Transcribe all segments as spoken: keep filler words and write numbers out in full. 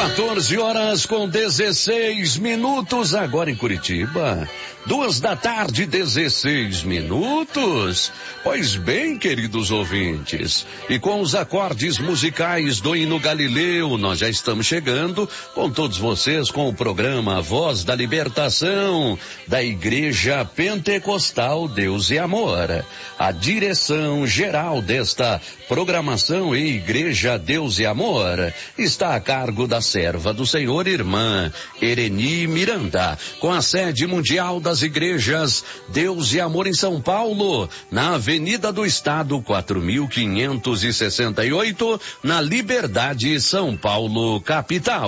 quatorze horas com dezesseis minutos, agora em Curitiba. Duas da tarde, dezesseis minutos. Pois bem, queridos ouvintes, e com os acordes musicais do hino Galileu, nós já estamos chegando com todos vocês com o programa Voz da Libertação da Igreja Pentecostal Deus e Amor. A direção geral desta programação e Igreja Deus e Amor está a cargo da serva do Senhor, irmã Ereni Miranda, com a sede mundial das igrejas Deus e Amor em São Paulo, na Avenida do Estado quatro mil quinhentos e sessenta e oito, na Liberdade, São Paulo, capital.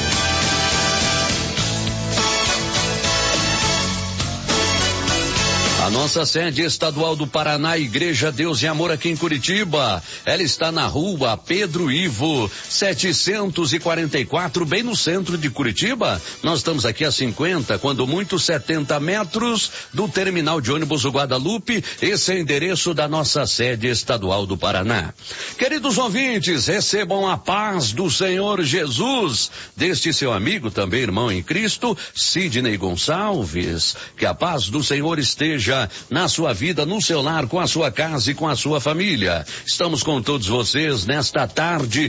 A nossa sede estadual do Paraná, Igreja Deus e Amor aqui em Curitiba, ela está na rua Pedro Ivo, setecentos e quarenta e quatro, bem no centro de Curitiba. Nós estamos aqui a cinquenta, quando muito setenta metros do terminal de ônibus do Guadalupe. Esse é o endereço da nossa sede estadual do Paraná. Queridos ouvintes, recebam a paz do Senhor Jesus, deste seu amigo, também irmão em Cristo, Sidney Gonçalves. Que a paz do Senhor esteja na sua vida, no seu lar, com a sua casa e com a sua família. Estamos com todos vocês nesta tarde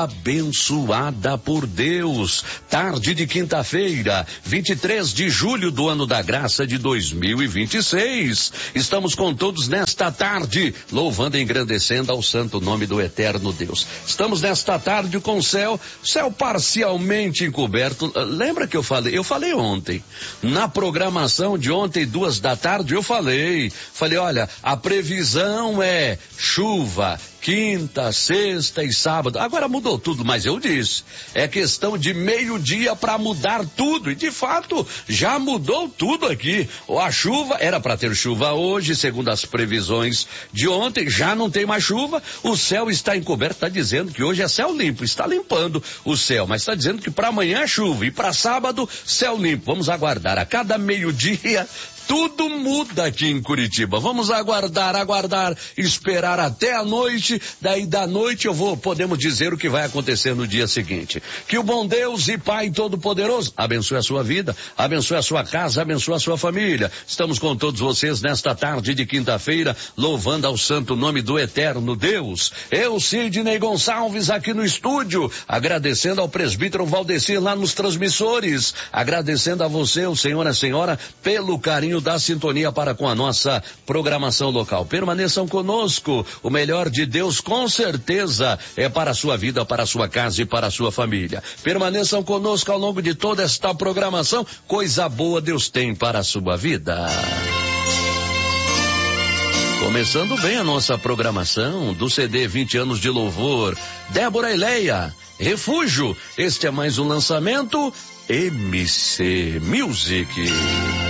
abençoada por Deus. Tarde de quinta-feira, vinte e três de julho do ano da graça de dois mil e vinte e seis. Estamos com todos nesta tarde, louvando e engrandecendo ao santo nome do eterno Deus. Estamos nesta tarde com o céu, céu parcialmente encoberto. Lembra que eu falei? Eu falei ontem, na programação de ontem, duas da tarde, eu falei, falei, olha, a previsão é chuva, quinta, sexta e sábado. Agora mudou tudo, mas eu disse, é questão de meio-dia para mudar tudo, e de fato, já mudou tudo aqui. A chuva, era para ter chuva hoje, segundo as previsões de ontem, já não tem mais chuva, o céu está encoberto, está dizendo que hoje é céu limpo, está limpando o céu, mas está dizendo que para amanhã é chuva, e para sábado, céu limpo. Vamos aguardar, a cada meio-dia, tudo muda aqui em Curitiba. Vamos aguardar, aguardar, esperar até a noite. Daí da noite eu vou, podemos dizer o que vai acontecer no dia seguinte. Que o bom Deus e Pai Todo-Poderoso abençoe a sua vida, abençoe a sua casa, abençoe a sua família. Estamos com todos vocês nesta tarde de quinta-feira, louvando ao santo nome do eterno Deus. Eu, Sidney Gonçalves, aqui no estúdio, agradecendo ao presbítero Valdecir lá nos transmissores, agradecendo a você, o senhor e a senhora, pelo carinho da sintonia para com a nossa programação local. Permaneçam conosco, o melhor de Deus com certeza é para a sua vida, para a sua casa e para a sua família. Permaneçam conosco ao longo de toda esta programação, coisa boa Deus tem para a sua vida. Começando bem a nossa programação do C D vinte anos de louvor, Débora e Leia, Refúgio. Este é mais um lançamento M C Music.